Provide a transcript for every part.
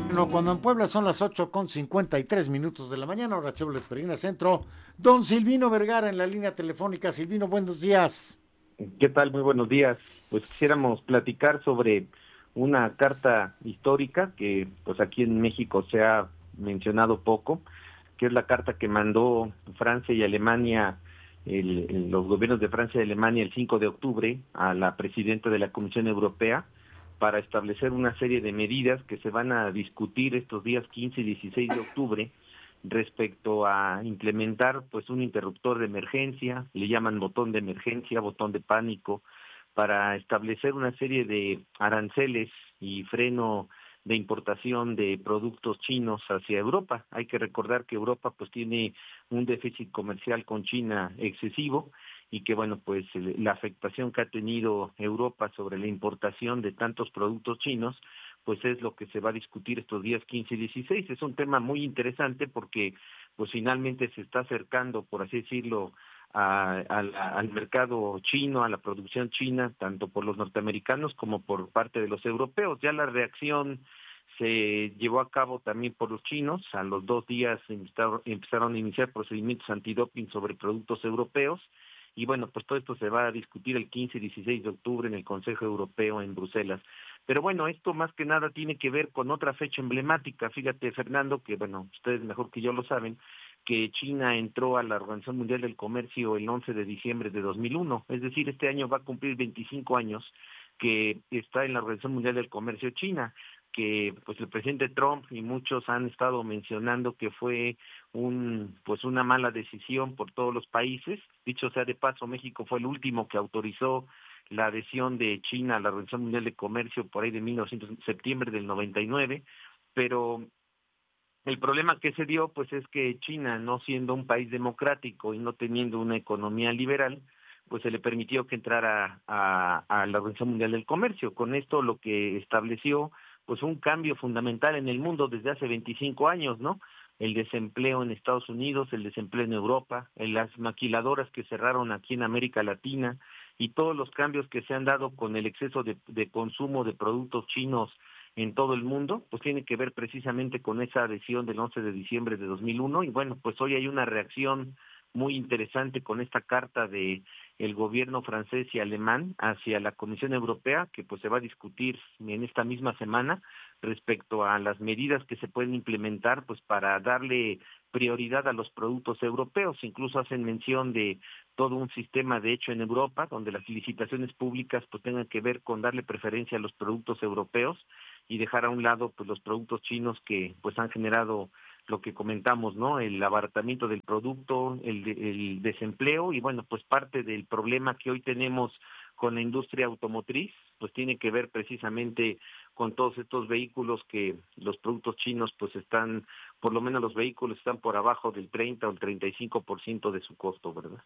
Bueno, cuando en Puebla son las 8:53 de la mañana, hora Chevrolet Perina Centro, don Silvino Vergara en la línea telefónica. Silvino, buenos días. ¿Qué tal? Muy buenos días. Pues quisiéramos platicar sobre una carta histórica que pues aquí en México se ha mencionado poco, que es la carta que mandó Francia y Alemania, los gobiernos de Francia y Alemania el 5 de octubre a la presidenta de la Comisión Europea para establecer una serie de medidas que se van a discutir estos días 15 y 16 de octubre respecto a implementar pues un interruptor de emergencia, le llaman botón de emergencia, botón de pánico, para establecer una serie de aranceles y freno de importación de productos chinos hacia Europa. Hay que recordar que Europa pues tiene un déficit comercial con China excesivo y que bueno, pues la afectación que ha tenido Europa sobre la importación de tantos productos chinos pues es lo que se va a discutir estos días 15 y 16. Es un tema muy interesante porque pues finalmente se está acercando, por así decirlo, al mercado chino, a la producción china, tanto por los norteamericanos como por parte de los europeos. Ya la reacción se llevó a cabo también por los chinos. A los 2 días empezaron a iniciar procedimientos antidoping sobre productos europeos. Y bueno, pues todo esto se va a discutir el 15 y 16 de octubre en el Consejo Europeo en Bruselas. Pero bueno, esto más que nada tiene que ver con otra fecha emblemática. Fíjate, Fernando, que bueno, ustedes mejor que yo lo saben, que China entró a la Organización Mundial del Comercio el 11 de diciembre de 2001. Es decir, este año va a cumplir 25 años que está en la Organización Mundial del Comercio China, que pues el presidente Trump y muchos han estado mencionando que fue pues una mala decisión por todos los países. Dicho sea de paso, México fue el último que autorizó la adhesión de China a la Organización Mundial de Comercio por ahí de septiembre del 99, pero el problema que se dio, pues, es que China, no siendo un país democrático y no teniendo una economía liberal, pues se le permitió que entrara a la Organización Mundial del Comercio. Con esto lo que estableció, pues, un cambio fundamental en el mundo desde hace 25 años, ¿no? El desempleo en Estados Unidos, el desempleo en Europa, en las maquiladoras que cerraron aquí en América Latina y todos los cambios que se han dado con el exceso de consumo de productos chinos en todo el mundo, pues tiene que ver precisamente con esa adhesión del 11 de diciembre de 2001 y bueno, pues hoy hay una reacción muy interesante con esta carta de el gobierno francés y alemán hacia la Comisión Europea, que pues se va a discutir en esta misma semana respecto a las medidas que se pueden implementar pues para darle prioridad a los productos europeos. Incluso hacen mención de todo un sistema de hecho en Europa, donde las licitaciones públicas pues tengan que ver con darle preferencia a los productos europeos y dejar a un lado pues los productos chinos que pues han generado lo que comentamos, ¿no? El abaratamiento del producto, el desempleo y bueno, pues parte del problema que hoy tenemos con la industria automotriz, pues tiene que ver precisamente con todos estos vehículos que los productos chinos pues están, por lo menos los vehículos están por abajo del 30 o el 35% de su costo, ¿verdad?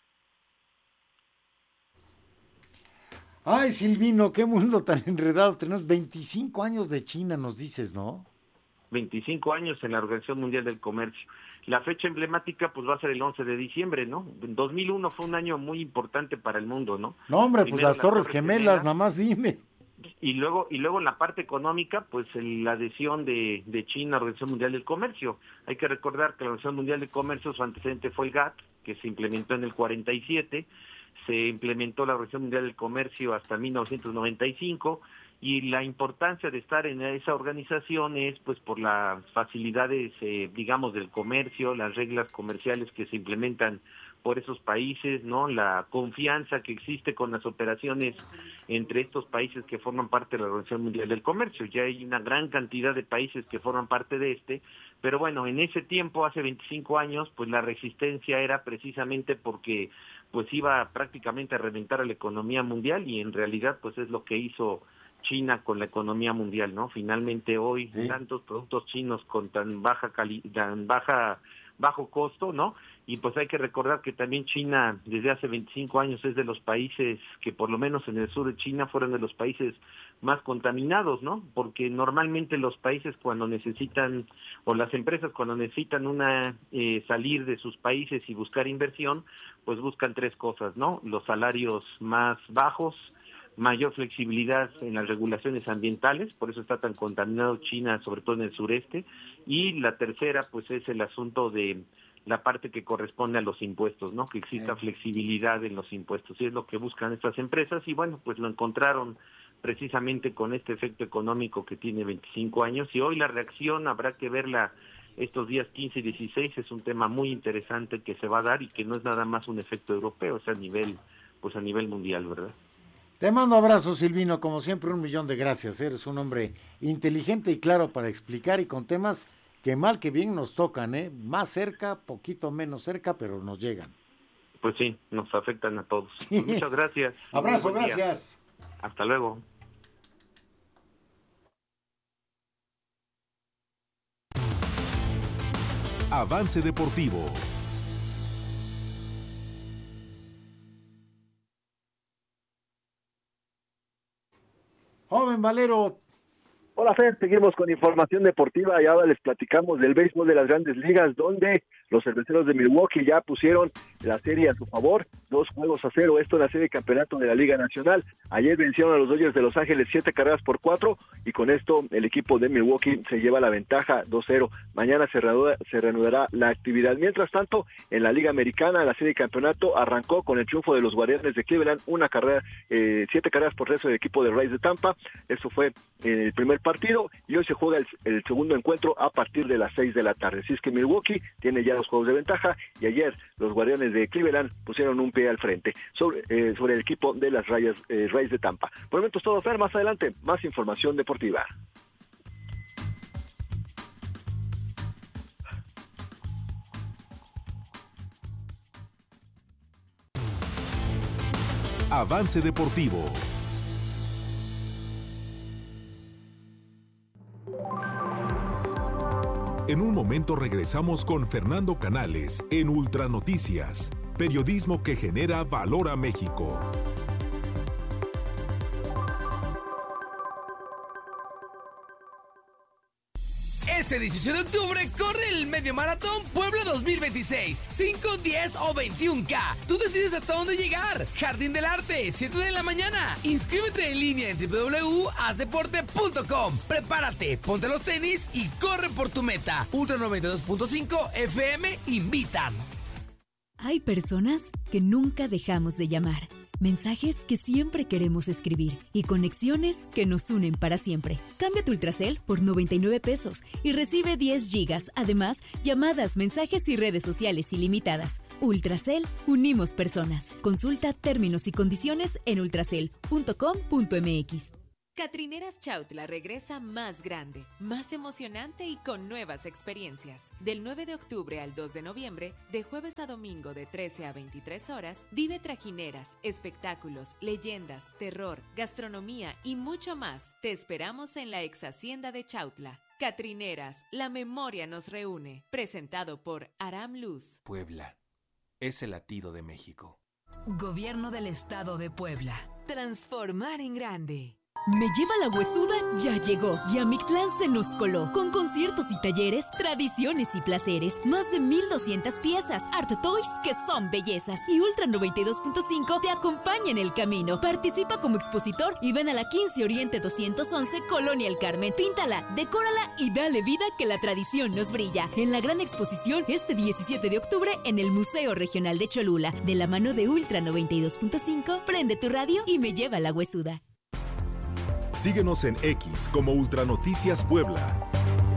Ay, Silvino, qué mundo tan enredado. Tenemos 25 años de China, nos dices, ¿no? 25 años en la Organización Mundial del Comercio. La fecha emblemática pues va a ser el 11 de diciembre, ¿no? 2001 fue un año muy importante para el mundo, ¿no? No, hombre, pues Primero las las Torres Torres Gemelas, Gemelas nada más dime. y luego en la parte económica, pues la adhesión de China a la Organización Mundial del Comercio. Hay que recordar que la Organización Mundial del Comercio, su antecedente fue el GATT, que se implementó en el 47, se implementó la Organización Mundial del Comercio hasta 1995, y la importancia de estar en esa organización es pues por las facilidades, digamos, del comercio, las reglas comerciales que se implementan por esos países, ¿no? La confianza que existe con las operaciones entre estos países que forman parte de la Organización Mundial del Comercio. Ya hay una gran cantidad de países que forman parte de pero bueno, en ese tiempo, hace 25 años, pues la resistencia era precisamente porque pues iba prácticamente a reventar a la economía mundial y en realidad pues es lo que hizo China con la economía mundial, ¿no? Finalmente hoy Sí. tantos productos chinos con bajo costo, ¿no? Y pues hay que recordar que también China desde hace 25 años es de los países que por lo menos en el sur de China fueron de los países más contaminados, ¿no? Porque normalmente los países cuando necesitan, o las empresas cuando necesitan salir de sus países y buscar inversión, pues buscan tres cosas, ¿no? Los salarios más bajos, mayor flexibilidad en las regulaciones ambientales, por eso está tan contaminado China, sobre todo en el sureste, y la tercera pues es el asunto de la parte que corresponde a los impuestos, ¿no? Que exista flexibilidad en los impuestos, y es lo que buscan estas empresas, y bueno, pues lo encontraron precisamente con este efecto económico que tiene 25 años, y hoy la reacción habrá que verla estos días 15 y 16, es un tema muy interesante que se va a dar y que no es nada más un efecto europeo, es a nivel mundial, ¿verdad? Te mando abrazos, Silvino, como siempre, 1,000,000 de gracias. Eres un hombre inteligente y claro para explicar y con temas que mal que bien nos tocan, más cerca, poquito menos cerca, pero nos llegan. Pues sí, nos afectan a todos. Pues muchas gracias. Abrazo, gracias. Hasta luego. Avance Deportivo. Joven Valero. Hola Fer, seguimos con información deportiva y ahora les platicamos del béisbol de las Grandes Ligas, donde los cerveceros de Milwaukee ya pusieron la serie a su favor, 2-0, esto en la serie de campeonato de la Liga Nacional. Ayer vencieron a los Dodgers de Los Ángeles 7-4, y con esto el equipo de Milwaukee se lleva la ventaja 2-0. Mañana se reanudará la actividad. Mientras tanto, en la Liga Americana, la serie de campeonato arrancó con el triunfo de los Guardianes de Cleveland, 7 carreras por 3 del equipo de Rays de Tampa. Eso fue el primer partido, y hoy se juega el segundo encuentro a partir de las 6 de la tarde. Así es que Milwaukee tiene ya los juegos de ventaja, y ayer los Guardianes de Cleveland pusieron un pie al frente sobre el equipo de las Rays de Tampa. Por el momento es todo, Fer. Más adelante, más información deportiva. Avance Deportivo. En un momento regresamos con Fernando Canales en Ultra Noticias, periodismo que genera valor a México. Este 18 de octubre corre el Medio Maratón Puebla 2026, 5, 10 o 21K. Tú decides hasta dónde llegar. Jardín del Arte, 7 de la mañana. Inscríbete en línea en www.hazdeporte.com. Prepárate, ponte los tenis y corre por tu meta. Ultra 92.5 FM invitan. Hay personas que nunca dejamos de llamar. Mensajes que siempre queremos escribir y conexiones que nos unen para siempre. Cambia tu Ultracel por 99 pesos y recibe 10 gigas. Además, llamadas, mensajes y redes sociales ilimitadas. Ultracel, unimos personas. Consulta términos y condiciones en ultracel.com.mx. Catrineras Chautla regresa más grande, más emocionante y con nuevas experiencias. Del 9 de octubre al 2 de noviembre, de jueves a domingo de 13 a 23 horas, vive trajineras, espectáculos, leyendas, terror, gastronomía y mucho más. Te esperamos en la ex hacienda de Chautla. Catrineras, la memoria nos reúne. Presentado por Aram Luz. Puebla es el latido de México. Gobierno del Estado de Puebla. Transformar en grande. Me lleva la huesuda ya llegó y a Mictlán se nos coló con conciertos y talleres, tradiciones y placeres, más de 1,200 piezas, Art Toys que son bellezas y Ultra 92.5 te acompaña en el camino. Participa como expositor y ven a la 15 Oriente 211 Colonia El Carmen. Píntala, decórala y dale vida que la tradición nos brilla. En la gran exposición este 17 de octubre en el Museo Regional de Cholula, de la mano de Ultra 92.5, prende tu radio y me lleva la huesuda. Síguenos en X como Ultra Noticias Puebla.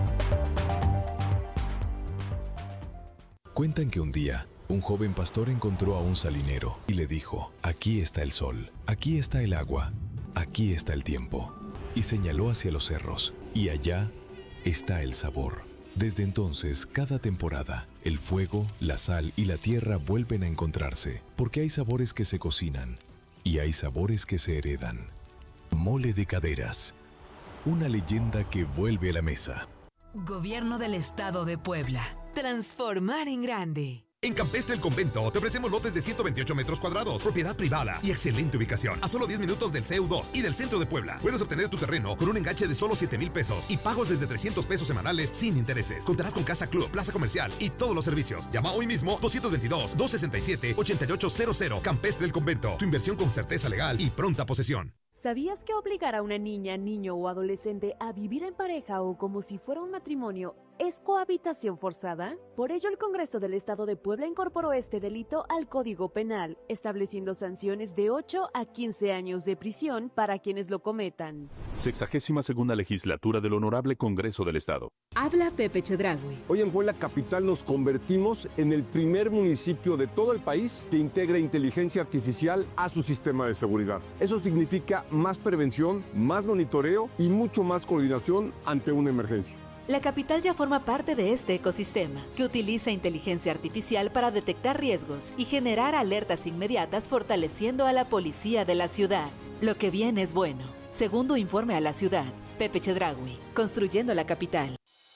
Cuentan que un día, un joven pastor encontró a un salinero y le dijo: aquí está el sol, aquí está el agua, aquí está el tiempo. Y señaló hacia los cerros, y allá está el sabor. Desde entonces, cada temporada, el fuego, la sal y la tierra vuelven a encontrarse, porque hay sabores que se cocinan y hay sabores que se heredan. Mole de Caderas, una leyenda que vuelve a la mesa. Gobierno del Estado de Puebla. Transformar en grande. En Campestre El Convento te ofrecemos lotes de 128 metros cuadrados, propiedad privada y excelente ubicación, a solo 10 minutos del CEU2 y del centro de Puebla. Puedes obtener tu terreno con un enganche de solo 7,000 pesos y pagos desde 300 pesos semanales sin intereses. Contarás con casa club, plaza comercial y todos los servicios. Llama hoy mismo 222-267-8800. Campestre El Convento, tu inversión con certeza legal y pronta posesión. ¿Sabías que obligar a una niña, niño o adolescente a vivir en pareja o como si fuera un matrimonio es cohabitación forzada? Por ello, el Congreso del Estado de Puebla incorporó este delito al Código Penal, estableciendo sanciones de 8 a 15 años de prisión para quienes lo cometan. 62ª Legislatura del Honorable Congreso del Estado. Habla Pepe Chedraui. Hoy en Puebla Capital nos convertimos en el primer municipio de todo el país que integra inteligencia artificial a su sistema de seguridad. Eso significa más prevención, más monitoreo y mucho más coordinación ante una emergencia. La capital ya forma parte de este ecosistema, que utiliza inteligencia artificial para detectar riesgos y generar alertas inmediatas, fortaleciendo a la policía de la ciudad. Lo que viene es bueno. Segundo informe a la ciudad, Pepe Chedraui, construyendo la capital.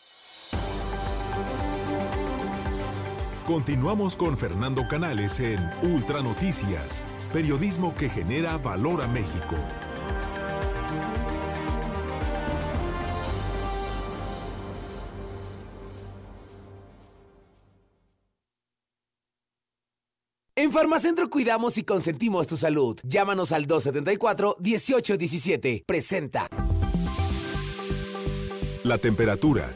Continuamos con Fernando Canales en Ultra Noticias, periodismo que genera valor a México. En Farmacentro cuidamos y consentimos tu salud. Llámanos al 274-1817. Presenta. La temperatura.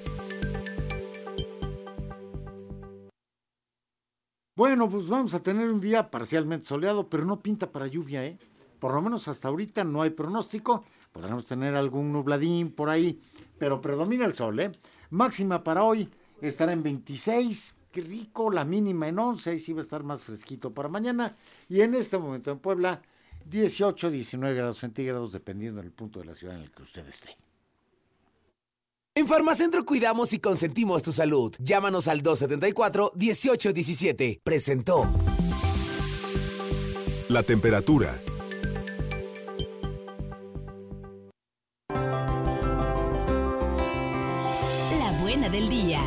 Bueno, pues vamos a tener un día parcialmente soleado, pero no pinta para lluvia, ¿eh? Por lo menos hasta ahorita no hay pronóstico. Podremos tener algún nubladín por ahí, pero predomina el sol, ¿eh? Máxima para hoy estará en 26. Qué rico, la mínima en 11, y sí va a estar más fresquito para mañana. Y en este momento en Puebla, 18, 19 grados centígrados, dependiendo del punto de la ciudad en el que usted esté. En Farmacentro cuidamos y consentimos tu salud. Llámanos al 274-1817. Presentó. La temperatura. La buena del día.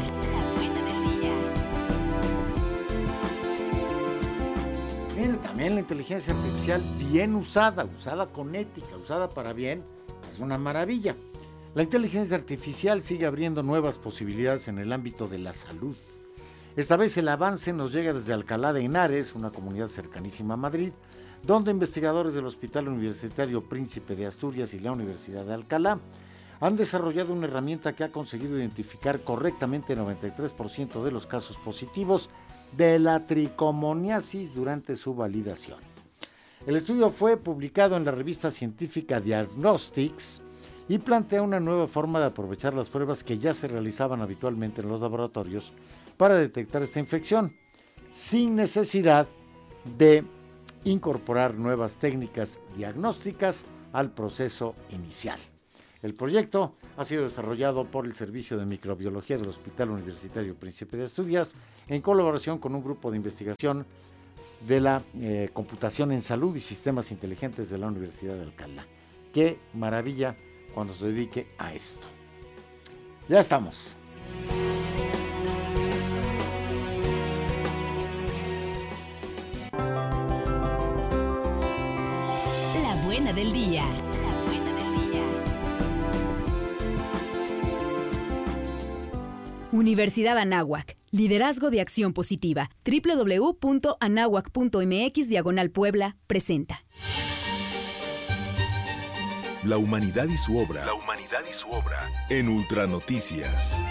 Miren, también la inteligencia artificial bien usada con ética, usada para bien, es una maravilla. La inteligencia artificial sigue abriendo nuevas posibilidades en el ámbito de la salud. Esta vez el avance nos llega desde Alcalá de Henares, una comunidad cercanísima a Madrid, donde investigadores del Hospital Universitario Príncipe de Asturias y la Universidad de Alcalá han desarrollado una herramienta que ha conseguido identificar correctamente el 93% de los casos positivos de la tricomoniasis durante su validación. El estudio fue publicado en la revista científica Diagnostics y plantea una nueva forma de aprovechar las pruebas que ya se realizaban habitualmente en los laboratorios para detectar esta infección, sin necesidad de incorporar nuevas técnicas diagnósticas al proceso inicial. El proyecto ha sido desarrollado por el Servicio de Microbiología del Hospital Universitario Príncipe de Asturias en colaboración con un grupo de investigación de la Computación en Salud y Sistemas Inteligentes de la Universidad de Alcalá. ¡Qué maravilla cuando se dedique a esto! Ya estamos. La buena del día. Universidad Anáhuac. Liderazgo de acción positiva. www.anahuac.mx/Puebla presenta. La humanidad y su obra. En Ultra Noticias.